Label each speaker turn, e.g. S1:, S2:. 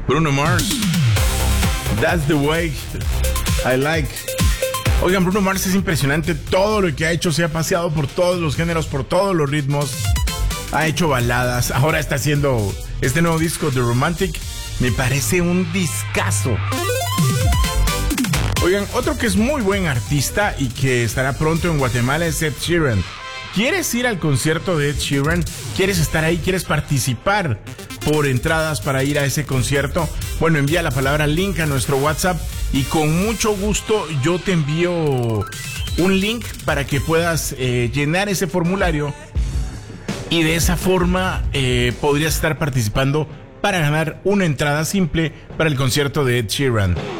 S1: Bruno Mars. That's the way I like. Oigan, Bruno Mars es impresionante. Todo lo que ha hecho, se ha paseado por todos los géneros, por todos los ritmos. Ha hecho baladas. Ahora está haciendo este nuevo disco de Romantic. Me parece un discazo. Oigan, otro que es muy buen artista y que estará pronto en Guatemala es Ed Sheeran. ¿Quieres ir al concierto de Ed Sheeran? ¿Quieres estar ahí? ¿Quieres participar por entradas para ir a ese concierto? Bueno, envía la palabra link a nuestro WhatsApp y con mucho gusto yo te envío un link para que puedas llenar ese formulario y de esa forma podrías estar participando para ganar una entrada simple para el concierto de Ed Sheeran.